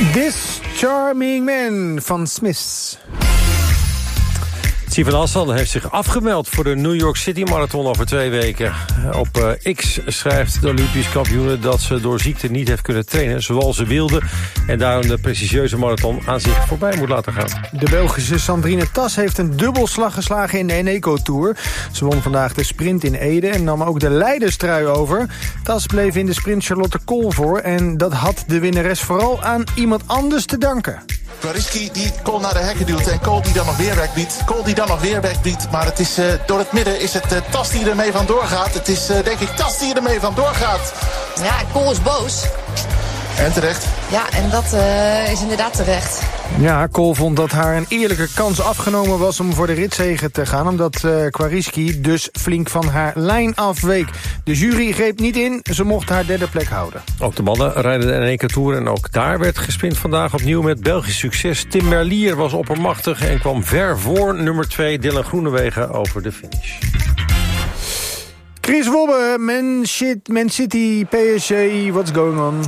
This Charming Man van Smiths. Sivan Hassan heeft zich afgemeld voor de New York City Marathon over 2 weken. Op X schrijft de Olympisch kampioene dat ze door ziekte niet heeft kunnen trainen zoals ze wilde. En daarom de prestigieuze marathon aan zich voorbij moet laten gaan. De Belgische Sandrine Tas heeft een dubbelslag geslagen in de Eneco Tour. Ze won vandaag de sprint in Ede en nam ook de leiderstrui over. Tas bleef in de sprint Charlotte Kool voor en dat had de winnares vooral aan iemand anders te danken. Kwariski die Kool naar de hekken duwt en Kool die dan nog weer weg biedt. Kool die dan nog weer weg biedt. Maar het is door het midden is het Tas die ermee vandoor gaat. Het is denk ik Tas die ermee vandoor gaat. Ja, Kool is boos. En terecht. Ja, en dat is inderdaad terecht. Ja, Kool vond dat haar een eerlijke kans afgenomen was om voor de ritzege te gaan, omdat Kwariski dus flink van haar lijn afweek. De jury greep niet in, ze mocht haar derde plek houden. Ook de mannen rijden de Eneco Tour en ook daar werd gesprint vandaag opnieuw met Belgisch succes. Tim Merlier was oppermachtig en kwam ver voor nummer 2 Dylan Groenewegen over de finish. Chris Wobbe, Man City, PSG, what's going on?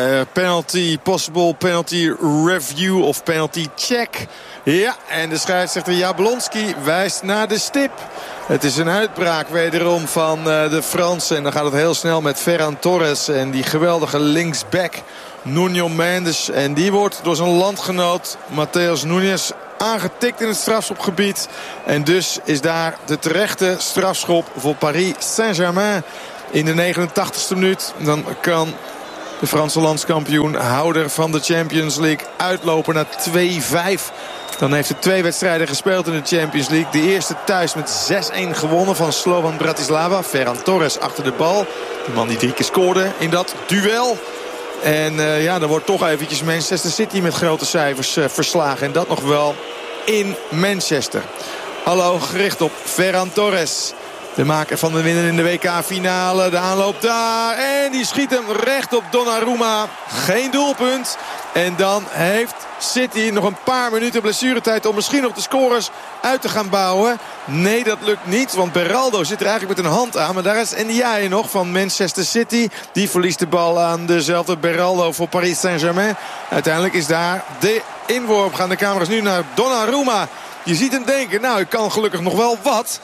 Penalty, possible penalty review of penalty check. Ja, en de scheidsrechter Jablonski wijst naar de stip. Het is een uitbraak wederom van de Fransen. En dan gaat het heel snel met Ferran Torres en die geweldige linksback Nuno Mendes. En die wordt door zijn landgenoot Matheus Nunes aangetikt in het strafschopgebied. En dus is daar de terechte strafschop voor Paris Saint-Germain in de 89ste minuut. Dan kan de Franse landskampioen, houder van de Champions League, uitlopen naar 2-5. Dan heeft hij 2 wedstrijden gespeeld in de Champions League. De eerste thuis met 6-1 gewonnen van Slovan Bratislava. Ferran Torres achter de bal. De man die 3 keer scoorde in dat duel. En ja, dan wordt toch eventjes Manchester City met grote cijfers verslagen. En dat nog wel in Manchester. Hallo, gericht op Ferran Torres. De maker van de winnaar in de WK-finale. De aanloop daar. En die schiet hem recht op Donnarumma. Geen doelpunt. En dan heeft City nog een paar minuten blessuretijd om misschien nog de scores uit te gaan bouwen. Nee, dat lukt niet. Want Beraldo zit er eigenlijk met een hand aan. Maar daar is Ndiaye nog van Manchester City. Die verliest de bal aan dezelfde Beraldo voor Paris Saint-Germain. Uiteindelijk is daar de inworp. Gaan de camera's nu naar Donnarumma. Je ziet hem denken, nou, ik kan gelukkig nog wel wat.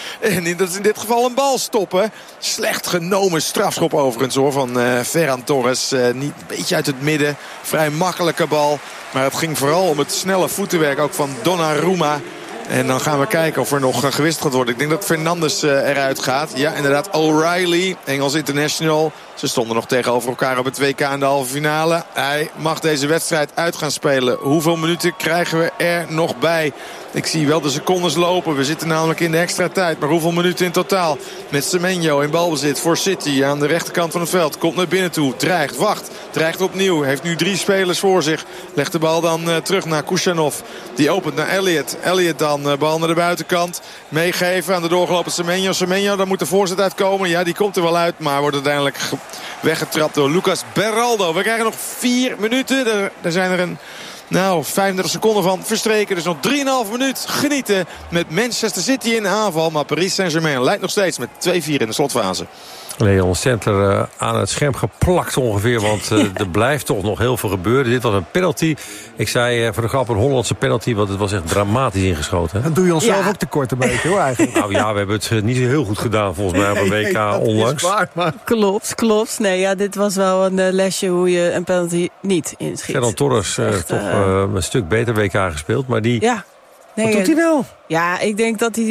En dat is in dit geval een bal stoppen. Slecht genomen strafschop overigens hoor van Ferran Torres. Niet een beetje uit het midden. Vrij makkelijke bal. Maar het ging vooral om het snelle voetenwerk ook van Donnarumma. En dan gaan we kijken of er nog gewisseld gaat worden. Ik denk dat Fernandes eruit gaat. Ja, inderdaad, O'Reilly, Engels international. Ze stonden nog tegenover elkaar op het WK in de halve finale. Hij mag deze wedstrijd uit gaan spelen. Hoeveel minuten krijgen we er nog bij? Ik zie wel de secondes lopen. We zitten namelijk in de extra tijd. Maar hoeveel minuten in totaal? Met Semenyo in balbezit voor City aan de rechterkant van het veld. Komt naar binnen toe. Dreigt. Wacht. Dreigt opnieuw. Heeft nu 3 spelers voor zich. Legt de bal dan terug naar Kušanov. Die opent naar Elliot. Elliot dan bal naar de buitenkant. Meegeven aan de doorgelopen Semenyo. Semenyo, daar moet de voorzet uitkomen. Ja, die komt er wel uit. Maar wordt uiteindelijk weggetrapt door Lucas Beraldo. We krijgen nog 4 minuten. Er zijn er 35 seconden van verstreken. Dus nog 3,5 minuut genieten met Manchester City in de aanval. Maar Paris Saint-Germain leidt nog steeds met 2-4 in de slotfase. Leon Sentler aan het scherm geplakt ongeveer. Want er blijft toch nog heel veel gebeuren. Dit was een penalty. Ik zei voor de grap een Hollandse penalty. Want het was echt dramatisch ingeschoten. Dan doe je onszelf ook tekort een beetje hoor eigenlijk. Nou ja, we hebben het niet heel goed gedaan volgens mij op een WK onlangs. Klopt. Nee, ja, dit was wel een lesje hoe je een penalty niet inschiet. Ferran Torres toch een stuk beter WK gespeeld. Maar die... Ja. Nee, wat doet hij nou? Ja, ik denk dat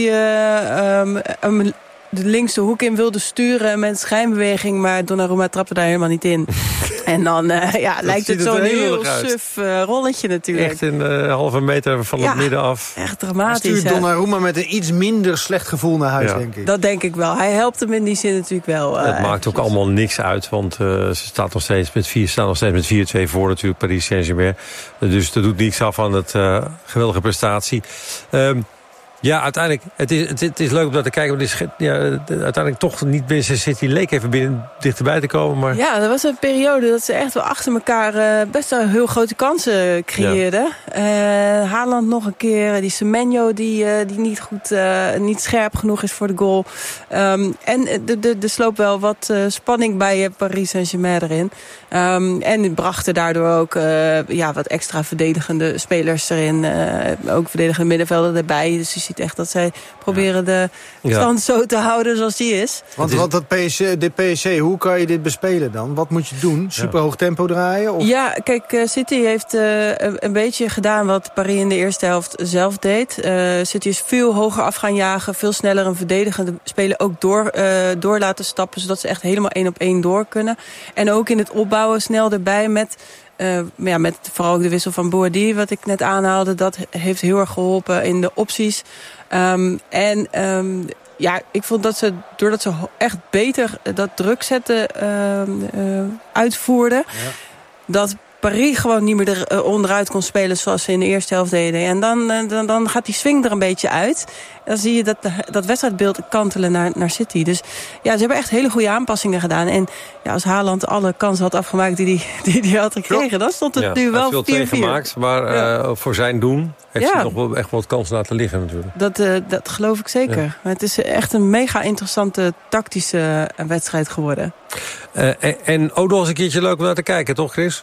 hij de linkse hoek in wilde sturen met schijnbeweging, maar Donnarumma trapte daar helemaal niet in. En dan lijkt het zo'n heel suf rolletje natuurlijk. Echt een halve meter van het midden af. Echt dramatisch. Stuurt Donnarumma met een iets minder slecht gevoel naar huis, denk ik. Dat denk ik wel. Hij helpt hem in die zin natuurlijk wel. Het maakt ook allemaal niks uit, want ze staan nog steeds met 4-2 voor natuurlijk Paris Saint-Germain. Dus dat doet niks af aan het geweldige prestatie. Ja, uiteindelijk. Het is leuk om naar te kijken. Maar uiteindelijk toch niet Manchester City leek even dichterbij te komen. Maar... Ja, er was een periode dat ze echt wel achter elkaar best wel heel grote kansen creëerden. Ja. Haaland nog een keer. Die Semenyo die niet scherp genoeg is voor de goal. En er sloop wel wat spanning bij Paris Saint-Germain erin. En brachten daardoor ook wat extra verdedigende spelers erin. Ook verdedigende middenvelden erbij. Dus je ziet echt dat zij proberen de stand zo te houden zoals die is. Want dat PSG, hoe kan je dit bespelen dan? Wat moet je doen? Superhoog tempo draaien? Of? Ja, kijk, City heeft een beetje gedaan wat Paris in de eerste helft zelf deed. City is veel hoger af gaan jagen. Veel sneller een verdedigende speler ook door laten stappen. Zodat ze echt helemaal 1-op-1 door kunnen. En ook in het opbouwen snel erbij met vooral ook de wissel van Boadi, wat ik net aanhaalde. Dat heeft heel erg geholpen in de opties. Ik vond dat ze, doordat ze echt beter dat druk zetten uitvoerden, dat Paris gewoon niet meer onderuit kon spelen zoals ze in de eerste helft deden. En dan gaat die swing er een beetje uit. En dan zie je dat wedstrijdbeeld kantelen naar City. Dus ja, ze hebben echt hele goede aanpassingen gedaan. En ja, als Haaland alle kansen had afgemaakt die hij had gekregen, dan stond het nu wel 4-4. Hij heeft veel gemaakt, maar voor zijn doen heeft hij nog wel echt wat kansen laten liggen natuurlijk. Dat geloof ik zeker. Ja. Maar het is echt een mega interessante tactische wedstrijd geworden. En ook nog eens een keertje leuk om naar te kijken, toch Chris?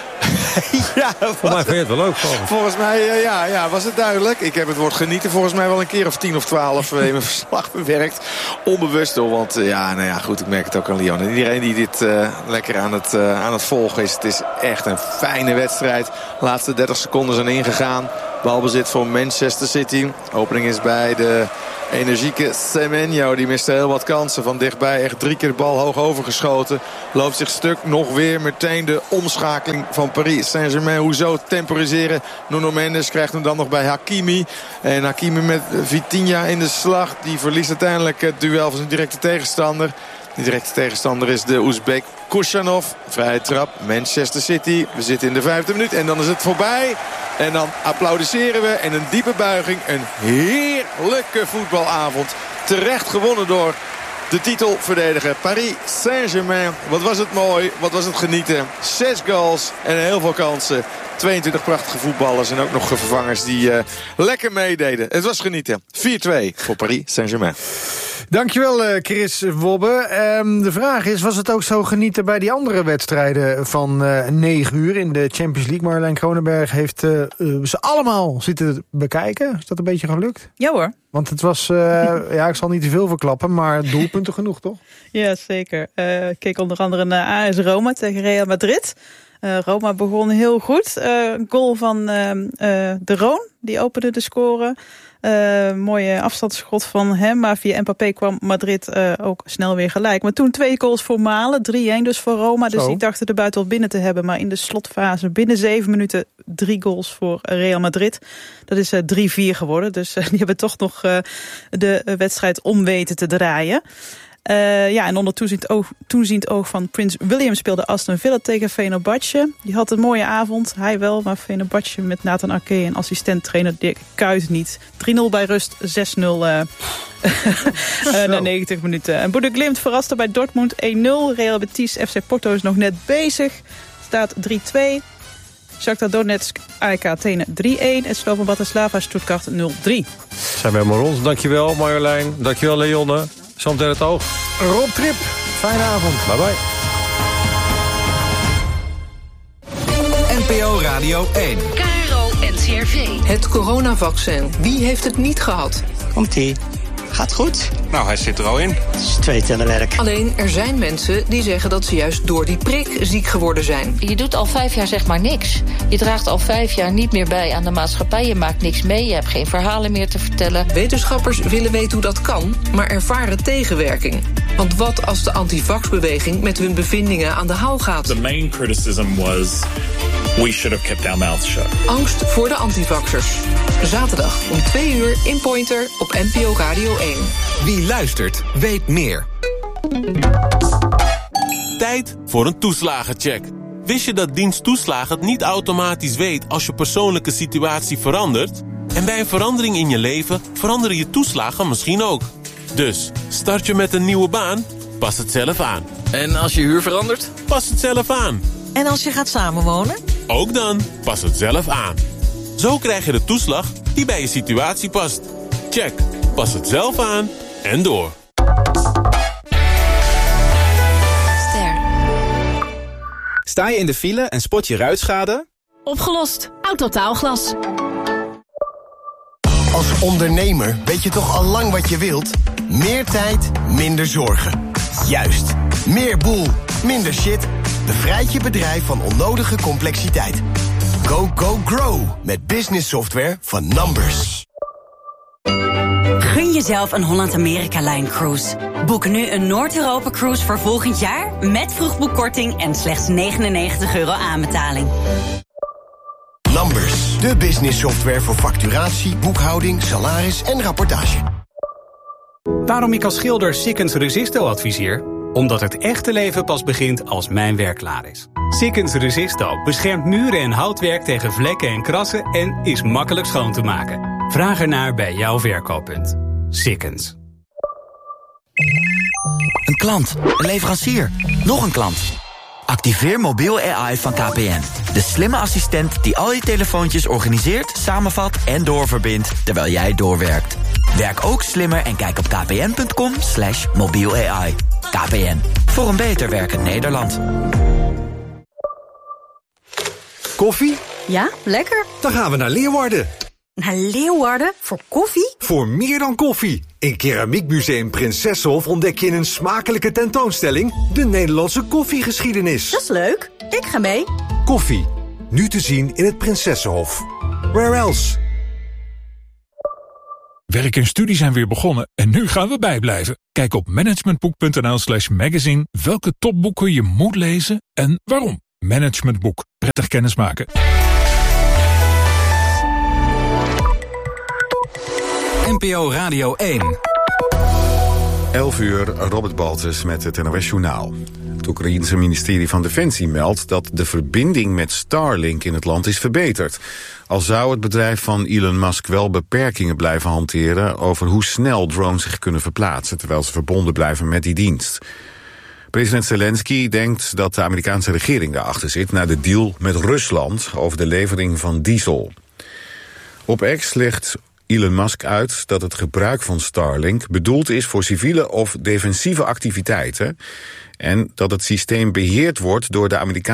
Ja, volgens mij vind je het wel leuk. Volgens mij was het duidelijk. Ik heb het woord genieten volgens mij wel een keer of 10 of 12 in mijn verslag bewerkt. Onbewust hoor, want goed, ik merk het ook aan Lyon. En iedereen die dit lekker aan het volgen is. Het is echt een fijne wedstrijd. De laatste 30 seconden zijn ingegaan. Balbezit voor Manchester City. Opening is bij de energieke Semenyo. Die miste heel wat kansen van dichtbij. Echt 3 keer de bal hoog overgeschoten. Loopt zich stuk. Nog weer meteen de omschakeling van Paris Saint-Germain. Hoezo temporiseren? Nuno Mendes krijgt hem dan nog bij Hakimi. En Hakimi met Vitinha in de slag. Die verliest uiteindelijk het duel van zijn directe tegenstander. Die directe tegenstander is de Oezbeek Kushanov. Vrije trap, Manchester City. We zitten in de 5e minuut en dan is het voorbij. En dan applaudisseren we en een diepe buiging. Een heerlijke voetbalavond. Terecht gewonnen door de titelverdediger Paris Saint-Germain. Wat was het mooi, wat was het genieten. 6 goals en heel veel kansen. 22 prachtige voetballers en ook nog vervangers die lekker meededen. Het was genieten. 4-2 voor Paris Saint-Germain. Dankjewel Chris Wobbe. De vraag is, was het ook zo genieten bij die andere wedstrijden van 9 uur in de Champions League? Marjolein Kronenberg heeft ze allemaal zitten bekijken. Is dat een beetje gelukt? Ja hoor. Want het was, ik zal niet te veel verklappen, maar doelpunten genoeg toch? Ja, zeker. Ik keek onder andere naar AS Roma tegen Real Madrid. Roma begon heel goed. Een goal van De Roon, die opende de score. Mooie afstandsschot van hem. Maar via Mbappé kwam Madrid ook snel weer gelijk. Maar toen 2 goals voor Malen. 3-1 dus voor Roma. Dus die dachten de buiten al binnen te hebben. Maar in de slotfase binnen 7 minuten 3 goals voor Real Madrid. Dat is 3-4 geworden. Dus die hebben toch nog de wedstrijd om weten te draaien. En onder toeziend oog van Prins William speelde Aston Villa tegen Fenerbahce. Die had een mooie avond, hij wel, maar Fenerbahce met Nathan Ake en assistent-trainer Dirk Kuyt niet. 3-0 bij rust, 6-0 na 90 minuten. En Bodo Glimt verraste bij Dortmund 1-0. Real Betis FC Porto is nog net bezig. Staat 3-2. Shakhtar Donetsk, AEK Athene 3-1. En Slovan Bratislava Stuttgart 0-3. Zijn we helemaal rond. Dankjewel Marjolein. Dankjewel Leonne. Zometeen het oog. Rob Trip, fijne avond. Bye bye. NPO Radio 1. KRO NCRV. Het coronavaccin. Wie heeft het niet gehad? Komt-ie. Gaat goed? Nou, hij zit er al in. Het is 2 ten werk. Alleen, er zijn mensen die zeggen dat ze juist door die prik ziek geworden zijn. Je doet al 5 jaar zeg maar niks. Je draagt al 5 jaar niet meer bij aan de maatschappij. Je maakt niks mee, je hebt geen verhalen meer te vertellen. Wetenschappers willen weten hoe dat kan, maar ervaren tegenwerking. Want wat als de anti-vaxbeweging met hun bevindingen aan de haal gaat? The main criticism was we should have kept our mouths shut. Angst voor de antivaxers. Zaterdag om 2 uur in Pointer op NPO Radio 1. Wie luistert, weet meer. Tijd voor een toeslagencheck. Wist je dat dienst toeslagen het niet automatisch weet als je persoonlijke situatie verandert? En bij een verandering in je leven veranderen je toeslagen misschien ook. Dus, start je met een nieuwe baan? Pas het zelf aan. En als je huur verandert? Pas het zelf aan. En als je gaat samenwonen? Ook dan, pas het zelf aan. Zo krijg je de toeslag die bij je situatie past. Check, pas het zelf aan en door. Sta je in de file en spot je ruitschade? Opgelost. Autotaalglas. Als ondernemer weet je toch al lang wat je wilt? Meer tijd, minder zorgen. Juist. Meer boel, minder shit. Bevrijd je bedrijf van onnodige complexiteit. Go, go, grow. Met business software van Numbers. Gun jezelf een Holland-Amerika-Line cruise. Boek nu een Noord-Europa-cruise voor volgend jaar... met vroegboekkorting en slechts €99 aanbetaling. Numbers, de business software voor facturatie, boekhouding, salaris en rapportage. Waarom ik als schilder Sikkens Resisto adviseer? Omdat het echte leven pas begint als mijn werk klaar is. Sikkens Resisto beschermt muren en houtwerk tegen vlekken en krassen... en is makkelijk schoon te maken. Vraag ernaar bij jouw verkooppunt. Sikkens. Een klant, een leverancier, nog een klant. Activeer mobiel AI van KPN. De slimme assistent die al je telefoontjes organiseert, samenvat en doorverbindt terwijl jij doorwerkt. Werk ook slimmer en kijk op kpn.com/mobiel AI. KPN, voor een beter werkend Nederland. Koffie? Ja, lekker. Dan gaan we naar Leeuwarden. Naar Leeuwarden? Voor koffie? Voor meer dan koffie. In Keramiekmuseum Prinsessenhof ontdek je in een smakelijke tentoonstelling de Nederlandse koffiegeschiedenis. Dat is leuk. Ik ga mee. Koffie. Nu te zien in het Prinsessenhof. Where else? Werk en studie zijn weer begonnen en nu gaan we bijblijven. Kijk op managementboek.nl/magazine welke topboeken je moet lezen en waarom. Managementboek. Prettig kennismaken. NPO Radio 1. 11 uur, Robert Baltus met het NOS-journaal. Het Oekraïense ministerie van Defensie meldt dat de verbinding met Starlink in het land is verbeterd. Al zou het bedrijf van Elon Musk wel beperkingen blijven hanteren over hoe snel drones zich kunnen verplaatsen, terwijl ze verbonden blijven met die dienst. President Zelensky denkt dat de Amerikaanse regering daarachter zit na de deal met Rusland over de levering van diesel. Op X legt Elon Musk uit dat het gebruik van Starlink bedoeld is voor civiele of defensieve activiteiten en dat het systeem beheerd wordt door de Amerikaanse